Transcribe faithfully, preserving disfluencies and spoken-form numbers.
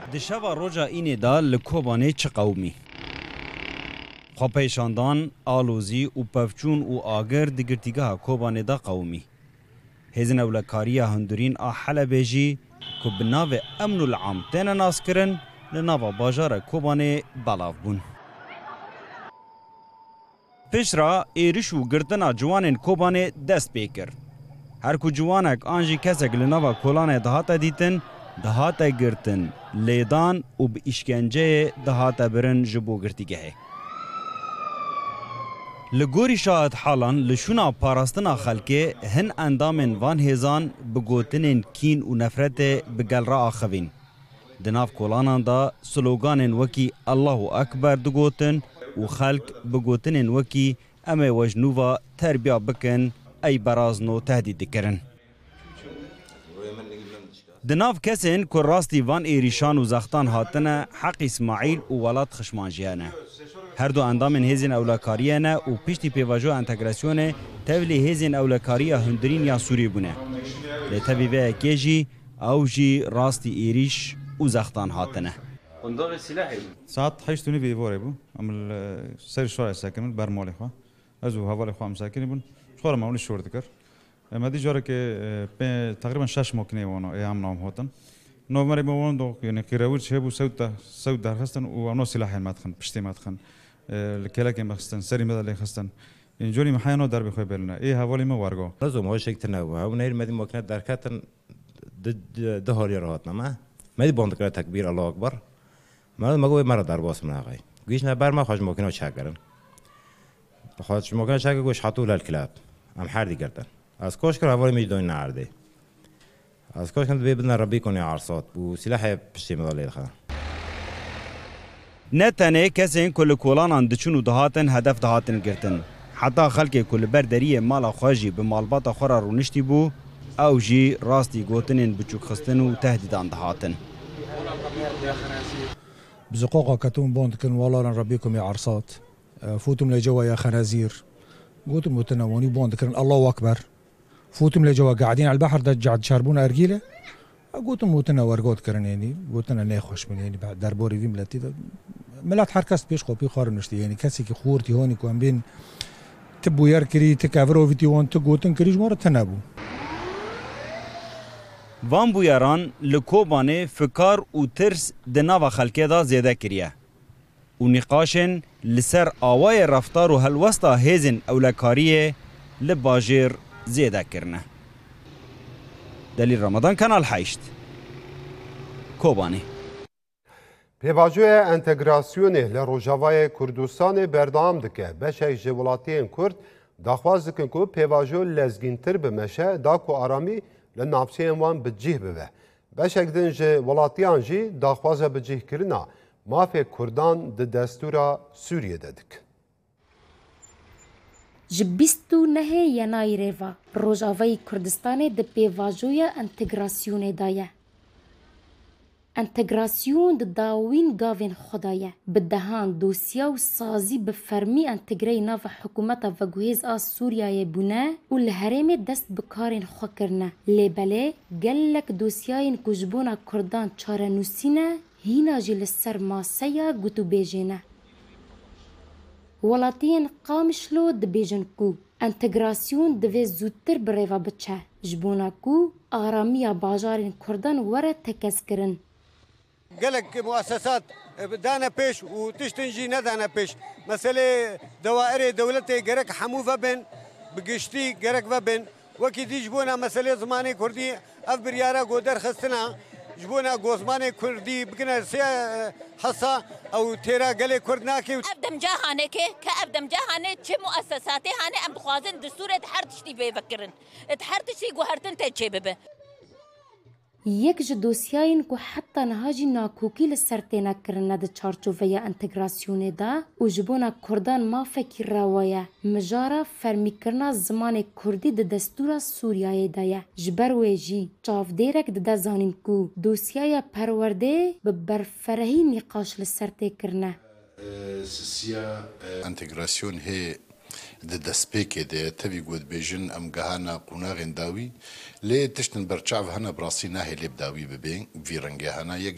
دشوا روجا اینه دا لکوبانه چه قومی خو پیشاندان آلوزی و پفچون و آگر دگرتیگاه کوبانه دا قومی هزن اولکاریا هندورین آ حلبه جی که بناو امن العام تینا ناس کرن لناو باجار کوبانه بلاف بون. پیش را ایرش و گرتنا جوان کوبانه دست بیکر. هر کو جوانک آنجی کسک لناو کولانه دهاتا دیتن دهاتا گرتن لیدان و به اشکنجه دهاتا برن جبو گرتیگه. لگوری شاهد حالان لشونا پاراستنا خلکه هن اندامن وان هزان بگوتنن کین و نفرت بگل را آخوین. دناف کولانان دا سلوگانن وکی الله اکبر دگوتن و خلق بگوتنن وکی امه وجنووا تربیه بکن ای برازنو تهدید کرن. دناف کسین که راستی وان ایریشان و زختان هاتنه حق اسماعیل و ولاد خشمانجیانه. هر دو اندامن هزین اولکاریانه و پیشتی پیواجو انتگراسیونه تولی هزین اولکاریا هندرین یا سوری بونه. لطبی وی کیجی او جی راستی ایریش و زختان هاتنه. ساعت حیشتونی بی ایواره بو. عمل سر شوارع ساکنن برمالی خواه. از او حوالی خواه مساکنی بون. شوارع معمولی شورد کر. مادی جاره که تقریبا شش ماکنه وانو ایام نام هاتن. نومری بوان دو یعنی کیراویل چه بو سوت سوت درخستن و آنو سلاح مدخن پشتی مدخن. الكلاكي مخستن سري مدى خستن اینجوری محیانو در بخوای بلنا ای حوالی ما ورگو لازم هاش یک تنوع و نیر مدی ماکنه در کتن ده هاری راحتنا ما مدی باند کرد تکبیر الله اکبر ما مگوی مرا در باس من آقای گویش نه بر ما خواهش ماکنه چه کردن خواهش ماکنه چه گوش حطوا للكلاب ام حردی کردن از کوش کر حوالی میدون نعرده از کوش کند ببدنا ربی کنی عرصات و سلاح پشتی مدى خان نتنه کسین کل کولانان دچون و دهاتن هدف دهاتن گرتن. حتی خلک کل بردریه مالا خواجی به مالبات خورا رونشتی بو او جی راستی گوتنین بچوک خستن و تهدیدان دهاتن. بزقوقا كتون بوند كن والله ربيكم يا عرصات فوتم لجوا يا خنازير قلتم متناوني بوند كن الله أكبر فوتم لجوا قاعدين على البحر دجعد شاربون أرجيله قلت موتنا ورقات كرنيني قلتنا ناخش من يعني بعد دربوري في ملتي ملات حركست بيش خو بي خار نشتي يعني كسي كي خورتي هوني كوان بين تبو يركري تكافرو فيتي وان تقوتن كريج مره تنابو وان بویاران لکوبانه فکار و ترس دناوا خلکه دا زیاده کریه و نقاشن لسر آوای رفتار و هلوستا هیزن اولکاریه لباجر زیاده کرنه دلیل رمضان کانال حیشت کوبانی پیواجوی انتگراسیونه لروجاوای کردستان بردام دکه بشه جولاتین کرد داخواز دکن که پیواجو لزگینتر بمشه داکو آرامی لنافسین وان بجیه بوه بشه گدن جولاتیان جی داخواز بجیه کرنا مافی کردان ده دستورا سوریه ددک جبیستو نهه ینای ریوا روجاوای کردستان ده پیواجوی انتگراسیونه دایه انتگراسیون د داوین گاوین خدایه بدهان دوسیا و سازی به فرمی انتگری ناو حکومت و گویز آس سوریای بونه و لحرم دست بکارین خو کرنه لیبله گلک دوسیاین کجبونا کردان چاره نوسینه هینا جی لسر ماسیا گوتو بیجینه ولاتین قامشلو د بیجن کو انتگراسیون دوی زودتر بریوا بچه جبونا کو آرامی باجارین کردان وره تکس کرن قالك مؤسسات دانا بيش وتشتنجي ندانا بيش مسألة دوائر دولتي قرك حموفة بن بقشتي قرك فبن وكي دي جبونا مسألة زماني كردي أف بريارة قدر خستنا جبونا قوزماني كردي بقنا سيا حصة أو تيرا قالي كردناكي أبدم جاهاني كي كأبدم جاهاني تشي مؤسساتي هاني أم بخوازن دستور تحرتشتي بيفكرن تحرتشتي قوهرتن تجي ببه یک ج دوسیاین کو حتی نهاجی ناکوکی لسرتینا کرنه ده چارچوفه انتگراسیونه دا و جبونا کردان ما فکر راویه مجارا فرمی کرنا زمان کردی ده دستور سوریای دایه جبر ویجی چاف دیرک ده دزانین کو دوسیای پرورده به برفرهی نقاش لسرتی کرنه سیا انتگراسیون هی د دسپیکې د تبي ګود بیژن ام گهانا قوناغ داوی لی تشتن برچاو هنا براسي نه لب داوی ببین وی رنګ هنا یک